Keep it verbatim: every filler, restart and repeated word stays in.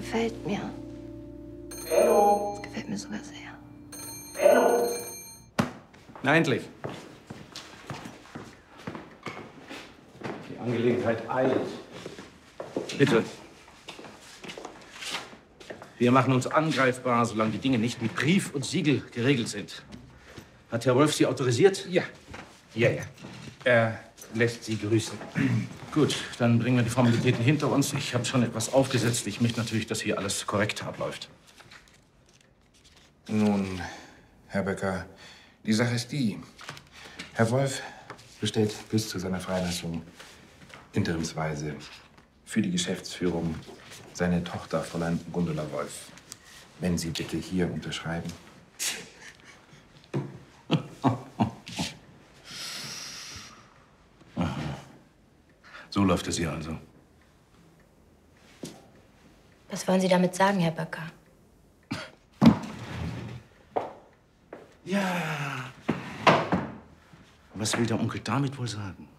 gefällt mir. Benno! Das gefällt mir sogar sehr. Benno! Na, endlich. Die Angelegenheit eilt. Bitte. Wir machen uns angreifbar, solange die Dinge nicht mit Brief und Siegel geregelt sind. Hat Herr Wolf Sie autorisiert? Ja. Ja, ja. Er lässt Sie grüßen. Gut, dann bringen wir die Formalitäten hinter uns. Ich habe schon etwas aufgesetzt. Ich möchte natürlich, dass hier alles korrekt abläuft. Nun, Herr Becker, die Sache ist die. Herr Wolf bestellt bis zu seiner Freilassung interimsweise für die Geschäftsführung seine Tochter, Fräulein Gundula Wolf. Wenn Sie bitte hier unterschreiben. So läuft es hier also. Was wollen Sie damit sagen, Herr Böcker? Ja. Was will der Onkel damit wohl sagen?